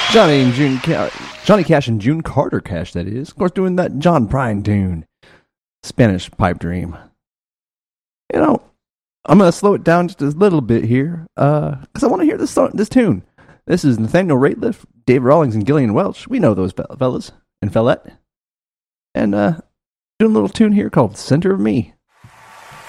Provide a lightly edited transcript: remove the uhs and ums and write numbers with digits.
Johnny Cash and June Carter Cash, that is. Of course, doing that John Prine tune. Spanish Pipe Dream. You know, I'm going to slow it down just a little bit here because I want to hear this tune. This is Nathaniel Rateliff, Dave Rawlings, and Gillian Welch. We know those fellas and fellette. And doing a little tune here called Center of Me.